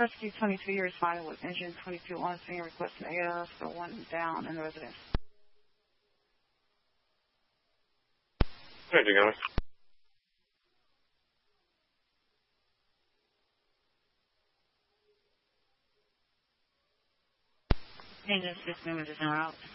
Rescue 22, you responded with engine 22 on scene, requesting AS for one down in the residence. Hey, Deanna. Engine 6 members is en route.